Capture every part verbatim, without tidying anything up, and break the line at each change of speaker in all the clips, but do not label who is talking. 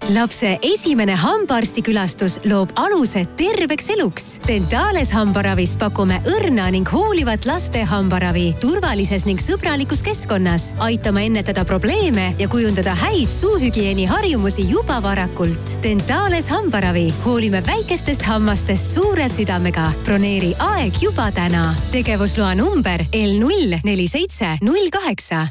Lapse esimene hambaarstikülastus loob aluse terveks eluks. Dentales hambaravis pakume õrna ning hoolivat laste hambaravi turvalises ning sõbralikus keskkonnas. Aitame ennetada probleeme ja kujundada häid suuhügieeni harjumusi juba varakult. Dentales hambaravi. Hoolime väikestest hammastest suure südamega. Broneeri aeg juba täna. Tegevusloa number L null neli seitse null kaheksa.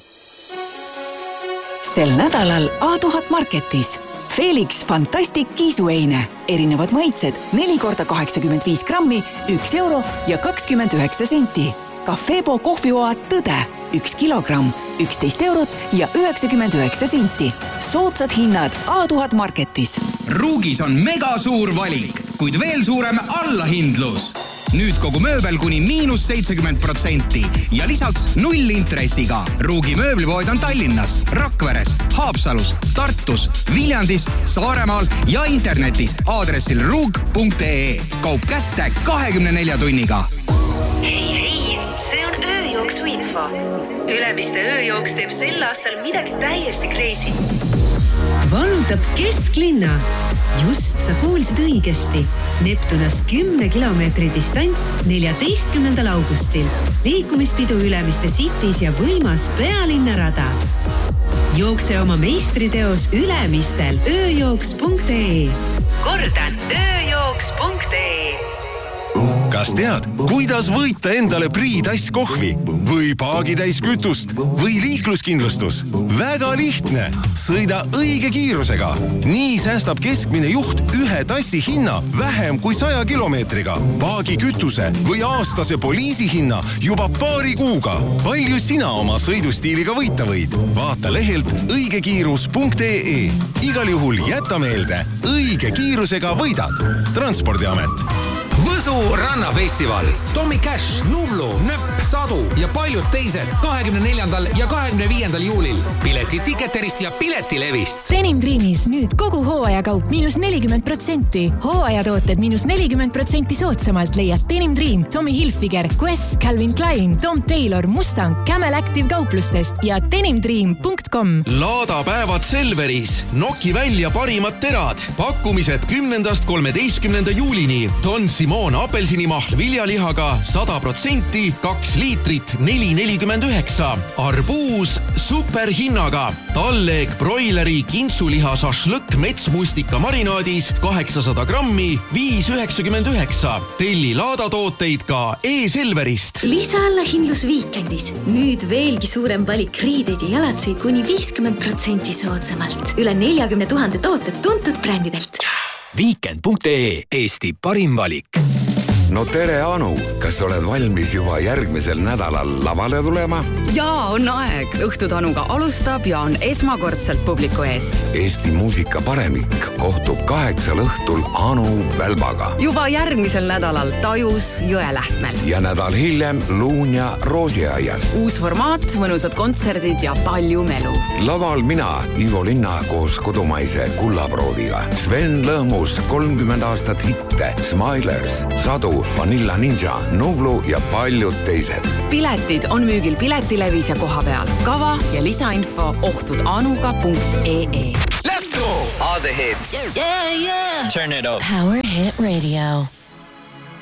Sel nädalal A tuhat Marketis. Felix Fantastic kiisueine. Erinevad maitsed neli korda kaheksakümmend viis grammi, üks euro ja kakskümmend üheksa senti. Cafebo kohvioad Tõde, üks kilogramm, üksteist eurot ja üheksakümmend üheksa senti. Soodsad hinnad A tuhat Marketis.
Ruugis on mega suur valik, kuid veel suurem allahindlus. Nüüd kogu mööbel kuni miinus seitsekümmend protsenti ja lisaks null intressiga. Ruugi mööblipood on Tallinnas, Rakveres, Haapsalus, Tartus, Viljandis, Saaremaal ja internetis aadressil ruug punkt ee. Kaup kätte kahekümne nelja tunniga.
Hei, hei, see on ööjooksu info. Ülemiste ööjooks teeb sel aastal midagi täiesti crazy.
Valutab kesklinna. Just sa kuulsid õigesti. Neptunas kümne kilomeetri distants neljateistkümnendal augustil. Liikumispidu Ülemiste Cities ja võimas pealinnarada. Jookse oma meistriteos Ülemistel ööjooks punkt ee.
Kordan, ööjooks punkt ee.
Kas tead, kuidas võita endale Priidass kohvi või paagitäis kütust või liikluskindlustus? Väga lihtne. Sõida õige kiirusega. Nii säästab keskmine juht ühe tassi hinna vähem kui saja kilomeetriga. Paagi kütuse või aastase poliisi hinna juba paari kuuga. Palju sina oma sõidustiiliga võita võid? Vaata lehelt õigekiirus punkt ee. Igal juhul jäta meelde, õige kiirusega võidad. Transpordiamet.
Võsu rannafestival. Tommy Cash, Nublu, Nöpp, Sadu ja paljud teised kahekümne neljandal ja kahekümne viiendal juulil. Piletid Ticketerist ja Piletilevist.
Denim Dreamis nüüd kogu hooajakaup miinus nelikümmend protsenti. Hooajatooted miinus nelikümmend protsenti soodsamalt leiad Denim Dream, Tommy Hilfiger, Quest, Calvin Klein, Tom Taylor, Mustang, Camel Active kauplustest ja denim dream punkt com.
Laadapäevad Selveris. Noki välja parimad terad. Pakkumised kümnendast kolmeteistkümnenda juulini. Tonsi Moon apelsinimahl viljalihaga sada protsenti, kaks liitrit, neli nelikümmend üheksa. Arbuus superhinnaga. Talleeg broileri kintsuliha šašlõkk metsmustika marinaadis kaheksasada grammi, viis üheksakümmend üheksa. Telli laadatooteid ka e-Selverist.
Lisaallahindlus Viikendis. Nüüd veelgi suurem valik riideid ja jalatseid kuni viiskümmend protsenti soodsamalt. Üle neljakümne tuhande tooted tuntud brändidelt.
Viikend punkt ee. Eesti parim valik.
No tere, Anu! Kas oled valmis juba järgmisel nädalal lavale tulema?
Jaa, on aeg. Õhtutanuga alustab ja on esmakordselt publiku ees.
Eesti muusika paremik kohtub kaheksal õhtul Anu Välbaga.
Juba järgmisel nädalal Tajus Jõelähtmel.
Ja nädal hiljem Luunja Roosiaias.
Uus formaat, mõnusad kontserdid ja palju melu.
Laval mina, Ivo Linna koos kodumaise kullaprooviga. Sven Lõhmus, kolmkümmend aastat hitte, Smilers, Sadu, Vanilla Ninja, Nublu ja paljud teised.
Piletid on müügil Piletilevis ja koha peal. Kava ja lisainfo ohtudanuga punkt ee.
Let's go! All the hits.
Yeah, yeah.
Turn it up.
Power Hit Radio.